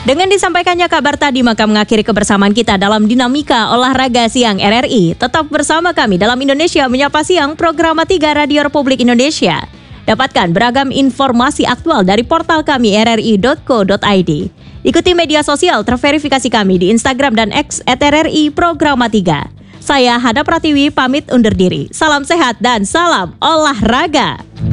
Dengan disampaikannya kabar tadi, maka mengakhiri kebersamaan kita dalam Dinamika Olahraga Siang RRI. Tetap bersama kami dalam Indonesia Menyapa Siang, program 3 Radio Republik Indonesia. Dapatkan beragam informasi aktual dari portal kami rri.co.id. Ikuti media sosial terverifikasi kami di Instagram dan X @RRI Programa 3. Saya Hada Pratiwi pamit undur diri. Salam sehat dan salam olahraga.